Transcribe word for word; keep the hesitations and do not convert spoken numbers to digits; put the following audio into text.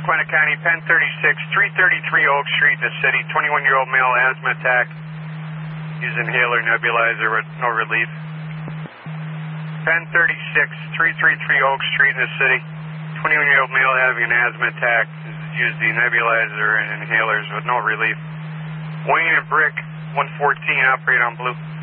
Susquehanna County, Penn thirty-six, three thirty-three Oak Street in the city. twenty-one-year-old male asthma attack. Use inhaler nebulizer with no relief. Penn thirty-six, three thirty-three Oak Street in the city. twenty-one-year-old male having an asthma attack. Use the nebulizer and inhalers with no relief. Wayne and Brick, one fourteen, operate on blue.